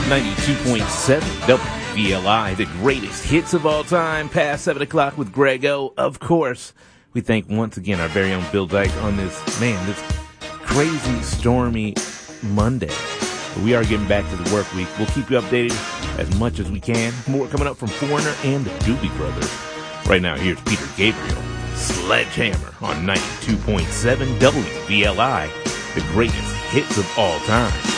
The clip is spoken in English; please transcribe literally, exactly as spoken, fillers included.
ninety-two point seven W V L I, the greatest hits of all time, past seven o'clock with Greg O. Of course, we thank once again our very own Bill Dyke on this, man, this crazy, stormy Monday. But we are getting back to the work week. We'll keep you updated as much as we can. More coming up from Foreigner and the Doobie Brothers. Right now, here's Peter Gabriel, Sledgehammer on ninety-two point seven W V L I, the greatest hits of all time.